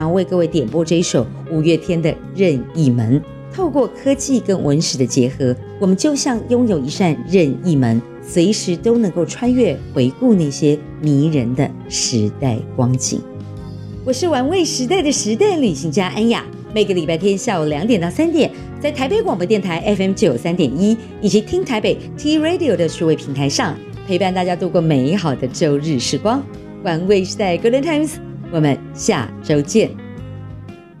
为各位点播这一首五月天的《任意门》。透过科技跟文史的结合，我们就像拥有一扇任意门，随时都能够穿越回顾那些迷人的时代光景。我是玩味时代的时代旅行家安雅，每个礼拜天下午2点到3点，在台北广播电台 FM93.1 以及听台北 T Radio 的数位平台上，陪伴大家度过美好的周日时光。玩味时代 Golden Times， 我们下周见。